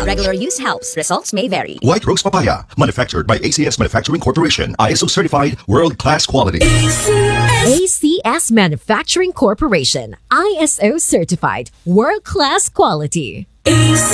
regular use helps. Results may vary. White Rose Papaya, manufactured by ACS Manufacturing Corporation. ISO certified, world-class quality. ACS Manufacturing Corporation, ISO certified, world-class quality.